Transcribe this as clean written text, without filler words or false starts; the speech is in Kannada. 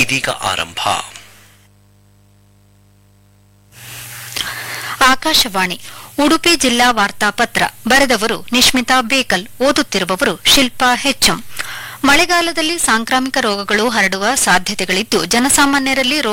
ಇದೀಗ ಆರಂಭ. ಆಕಾಶವಾಣಿ ಉಡುಪಿ ಜಿಲ್ಲಾ ವಾರ್ತಾಪತ್ರ. ಬರೆದವರು ನಿಶ್ಮಿತಾ ಬೇಕಲ್. ಓದುತ್ತಿರುವವರು ಶಿಲ್ಪಾ ಹೆಚ್ಎಂ. ಮಳೆಗಾಲದಲ್ಲಿ ಸಾಂಕ್ರಾಮಿಕ ರೋಗಗಳು ಹರಡುವ ಸಾಧ್ಯತೆಗಳಿದ್ದು ಜನಸಾಮಾನ್ಯರಲ್ಲಿ